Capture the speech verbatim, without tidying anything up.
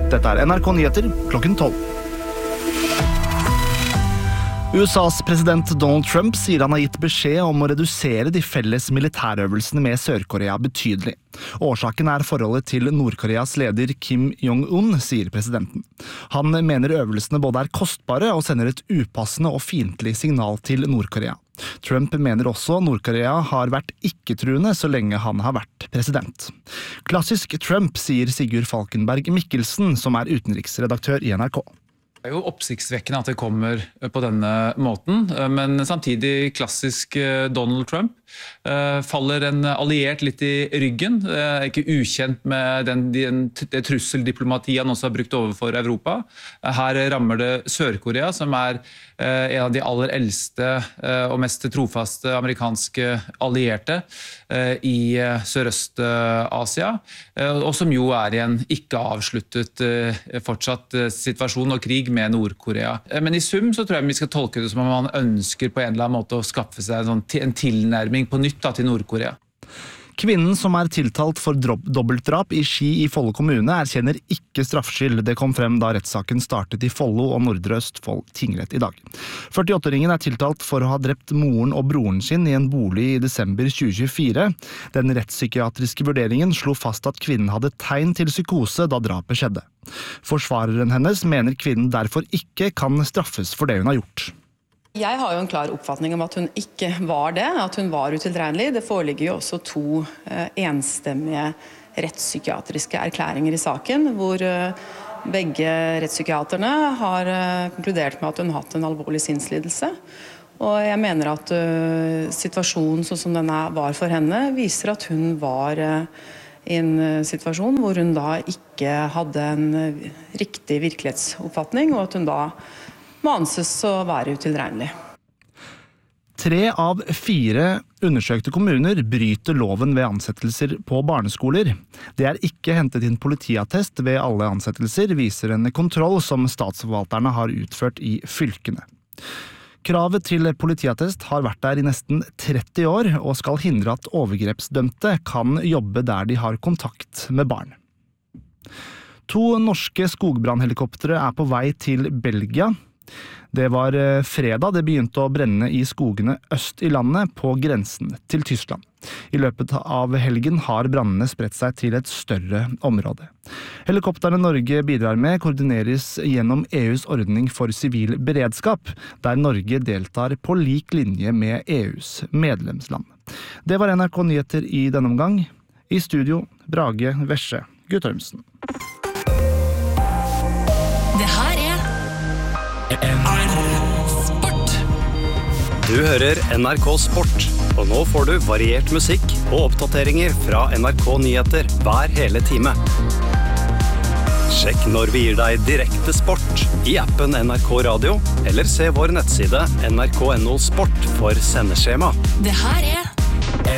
Dette er N R K Nyheter klokken tolv. U S A's president Donald Trump sier han har gitt beskjed om å redusere de felles militærøvelsene med Sør-Korea betydelig. Årsaken er forholdet til Nord-Koreas leder Kim Jong-un, sier presidenten. Han mener øvelsene både er kostbare og sender et upassende og fiendtlig signal til Nord-Korea. Trump mener også Nord-Korea har vært ikke-truende så lenge han har vært president. Klassisk Trump, sier Sigurd Falkenberg Mikkelsen, som er utenriksredaktør i N R K. Det er jo oppsiktsvekkende at det kommer på denne måten, men samtidig klassisk Donald Trump. Faller en alliert litt i ryggen, er ikke ukjent med den, den, det trusseldiplomatiet han også har brukt overfor Europa. Her rammer det Sør-Korea, som er en av de aller eldste og mest trofaste amerikanske allierte i Sørøst-Asia, og som jo er i en ikke avsluttet fortsatt situasjon og krig med Nord-Korea. Men i sum så tror jeg vi skal tolke det som om man ønsker på en eller annen måte å skaffe seg en, sånn, en tilnærming på nytt da, til Nord-Korea. Kvinnen som er tiltalt for dobbeltdrap i Ski i Follo kommune erkjenner ikke straffskyld. Det kom frem da rettssaken startet i Follo og Nordre Østfold tingrett i dag. førtiåtte-åringen er tiltalt for å ha drept moren og broren sin i en bolig i desember tjue tjuefire. Den rettspsykiatriske vurderingen slo fast at kvinnen hadde tegn til psykose da drapet skjedde. Forsvareren hennes mener kvinnen derfor ikke kan straffes for det hun har gjort. Jeg har jo en klar oppfatning om at hun ikke var det, at hun var utilregnelig. Det foreligger jo også to enstemmige rettspsykiatriske erklæringer i saken, hvor begge rettspsykiaterne har konkludert med at hun har hatt en alvorlig sinnslidelse. Og jeg mener at situasjonen sånn som den var for henne, viser at hun var i en situasjon hvor hun da ikke hadde en riktig virkelighetsoppfatning, og at hun da må anses å være utilregnelig. Tre av fire undersøkte kommuner bryter loven ved ansettelser på barneskoler. Det er ikke hentet inn politiattest ved alle ansettelser, viser en kontroll som statsforvalterne har utført i fylkene. Kravet til politiattest har vært der i nesten tretti år, og skal hindre at overgrepsdømte kan jobbe der de har kontakt med barn. To norske skogbrannhelikoptre er på vei til Belgia. Det var fredag det begynte å brenne i skogene øst i landet på grensen til Tyskland. I løpet av helgen har brannene spredt seg til et større område. Helikopterne Norge bidrar med koordineres gjennom E U's ordning for sivil beredskap, der Norge deltar på lik linje med E U's medlemsland. Det var N R K Nyheter i denne omgang. I studio, Brage Vesje Guttormsen. Det her er N R Sport. Du hører N R K Sport, og nå får du variert musikk og oppdateringer fra N R K Nyheter hver hele time. Sjekk når vi gir deg direkte sport i appen N R K Radio, eller se vår nettside N R K punktum N O Sport for sendeskjema. Det her er